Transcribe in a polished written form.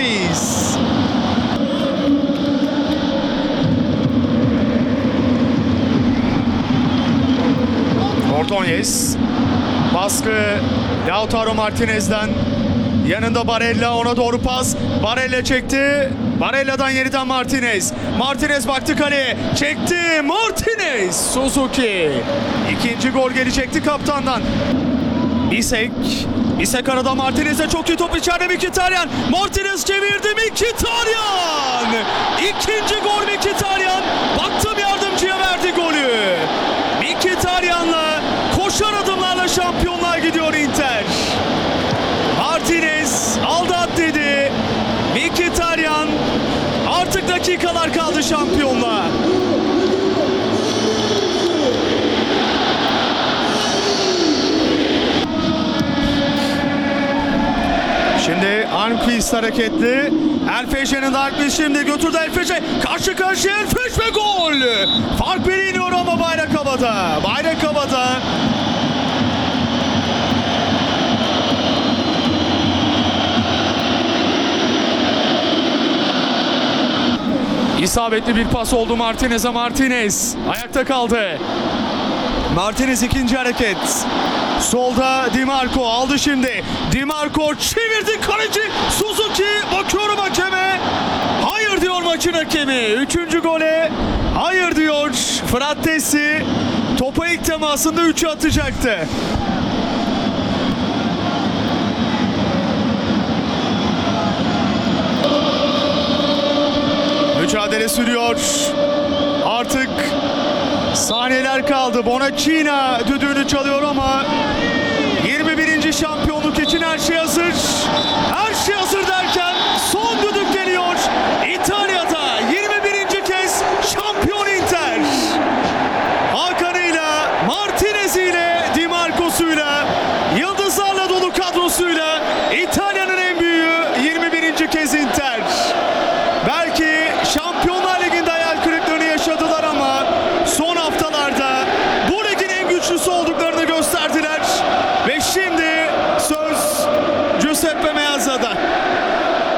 Dumfries. Ordóñez. Baskı Lautaro Martinez'den. Yanında Barella, ona doğru pas. Barella çekti. Barella'dan yeniden Martinez. Martinez baktı kaleye. Çekti. Martinez. Suzuki. İkinci gol gelecekti kaptandan. Bisek. Bisek arada Martinez'e çok iyi top içeride Mkhitaryan. Martinez çevirdi Mkhitaryan. İkinci gol Mkhitaryan. Baktım yardımcıya verdi golü. Mkhitaryan'la koşar adımlarla şampiyonluğa gidiyor Inter. Martinez aldı at dedi. Mkhitaryan, artık dakikalar kaldı şampiyonluğa. Şimdi Almqvist hareketli. Elfeşe'nin Almqvist şimdi götürdü Elfeşe. Karşı karşıya Elfeş ve gol. Fark biri iniyor ama bayrak havada. Bayrak havada. İsabetli bir pas oldu Martinez'e. Martinez ayakta kaldı. Martinez ikinci hareket. Solda Di Marco aldı şimdi. Di Marco çevirdi kaleci Suzuki. Bakıyorum hakeme. Hayır diyor maçın hakemi. Üçüncü gole hayır diyor. Frattesi topa ilk temasında 3'ü atacaktı. Mücadele sürüyor. Artık saniyeler kaldı. Bonacina düdüğünü çalıyor ama 21. şampiyonluk için her şey hazır. Her şey hazır derken